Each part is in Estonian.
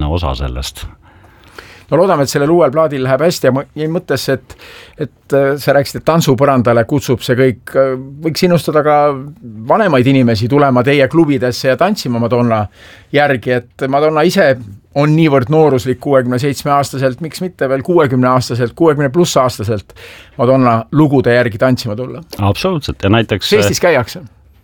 osa sellest. No loodame, et sellel uuel plaadil läheb hästi ja jäi mõttesse, et sa rääkisid, et tantsupõrandale kutsub see kõik. Võiks innustada ka vanemaid inimesi tulema teie klubidesse ja tantsima Madonna järgi, et Madonna ise on niivõrd nooruslik 67-aastaselt, miks mitte veel 60-aastaselt, 60+ aastaselt Madonna lugude järgi tantsima tulla? Absoluutselt ja näiteks... Eestis käiakse?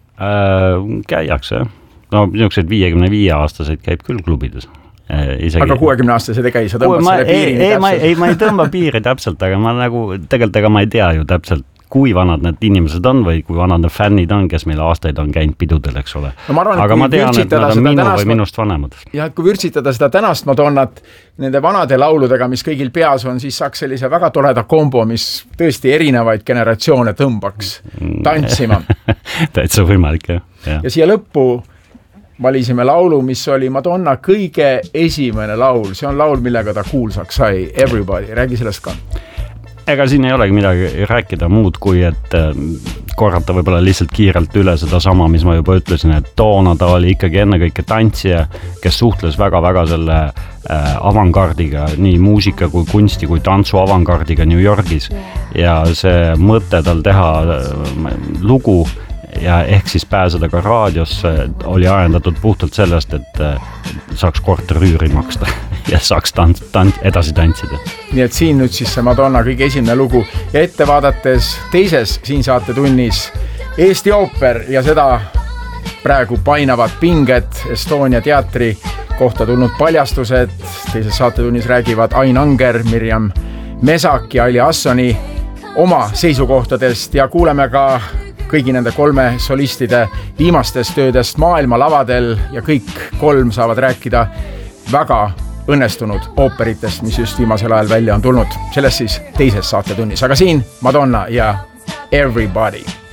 Käiakse, jah. No niisugused 55-aastaseid käib küll klubides. Isegi... Aga 60-aastased ei käi, sa tõmbad selle piiri täpselt? Ma ei tõmba piiri täpselt, aga ma nagu, tegelikult ma ei tea ju täpselt, kui vanad need inimesed on või kui vanad need fännid on, kes meil aastaid on käinud pidudel, eks ole. No ma arvan, aga ma tean, et nad on minu või minust vanemad. Ja kui vürtsitada seda tänast Madonnat nende vanade lauludega, mis kõigil peas on, siis saaks sellise väga toreda kombo, mis tõesti erinevaid generatsioone tõmbaks tantsima. Täitsa võimalik, jah. Ja siia lõppu valisime laulu, mis oli Madonna kõige esimene laul. See on laul, millega ta kuulsaks sai. Everybody. Räägi sellest ka. Ega siin ei olegi midagi rääkida muud, kui et korrata võib-olla lihtsalt kiirelt üle seda sama, mis ma juba ütlesin, et toona ta oli ikkagi ennekõike tantsija, kes suhtles väga-väga selle avantgardiga, nii muusika kui kunsti kui tantsu avantgardiga New Yorgis. Ja see mõte tal teha lugu ja ehk siis pääseda ka raadiosse oli arendatud puhtalt sellest, et saaks korterüüri maksta ja saaks edasi tantsida. Nii et siin nüüd siis see Madonna kõige esimene lugu ja ette vaadates teises siin saatetunnis Eesti Ooper ja seda praegu painavad pinged Estonia teatri kohta tulnud paljastused. Teises saatetunnis räägivad Ain Anger, Mirjam Mesak ja Aili Assoni oma seisukohtadest ja kuuleme ka kõigi nende 3 solistide viimastest töödest maailma lavadel ja kõik 3 saavad rääkida väga õnnestunud ooperitest, mis just viimasel ajal välja on tulnud. Selles siis teises saatetunnis, aga siin Madonna ja Everybody.